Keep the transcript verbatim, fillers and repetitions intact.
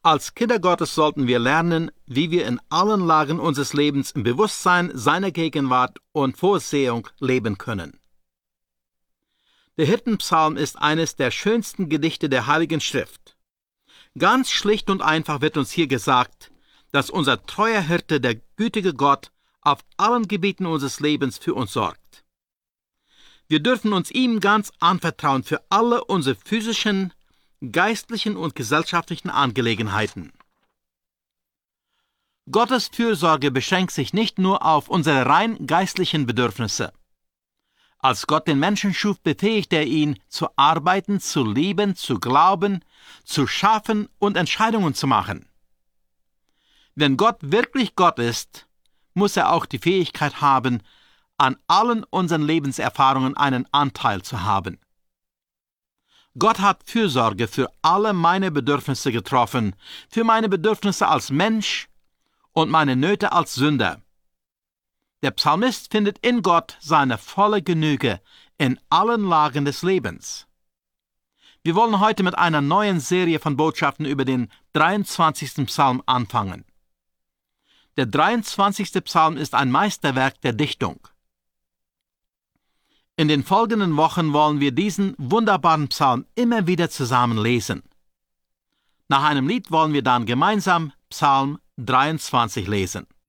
Als Kinder Gottes sollten wir lernen, wie wir in allen Lagen unseres Lebens im Bewusstsein seiner Gegenwart und Vorsehung leben können. Der Hirtenpsalm ist eines der schönsten Gedichte der Heiligen Schrift. Ganz schlicht und einfach wird uns hier gesagt, dass unser treuer Hirte, der gütige Gott, auf allen Gebieten unseres Lebens für uns sorgt. Wir dürfen uns ihm ganz anvertrauen für alle unsere physischen, geistlichen und gesellschaftlichen Angelegenheiten. Gottes Fürsorge beschränkt sich nicht nur auf unsere rein geistlichen Bedürfnisse. Als Gott den Menschen schuf, befähigte er ihn, zu arbeiten, zu lieben, zu glauben, zu schaffen und Entscheidungen zu machen. Wenn Gott wirklich Gott ist, muss er auch die Fähigkeit haben, an allen unseren Lebenserfahrungen einen Anteil zu haben. Gott hat Fürsorge für alle meine Bedürfnisse getroffen, für meine Bedürfnisse als Mensch und meine Nöte als Sünder. Der Psalmist findet in Gott seine volle Genüge in allen Lagen des Lebens. Wir wollen heute mit einer neuen Serie von Botschaften über den dreiundzwanzigsten Psalm anfangen. Der dreiundzwanzigste Psalm ist ein Meisterwerk der Dichtung. In den folgenden Wochen wollen wir diesen wunderbaren Psalm immer wieder zusammen lesen. Nach einem Lied wollen wir dann gemeinsam Psalm dreiundzwanzig lesen.